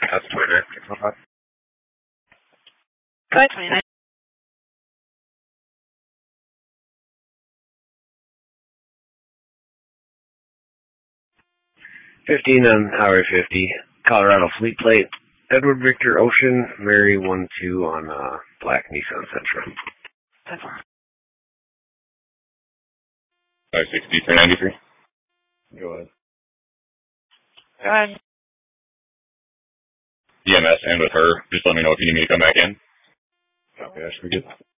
That's 29. Go ahead, 29. 15 on Highway 50, Colorado Fleet Plate, Edward Victor Ocean, Mary 12 on Black Nissan Sentra. 560, 393. Go ahead. Go ahead. EMS and with her, just let me know if you need me to come back in. Okay, that's pretty good.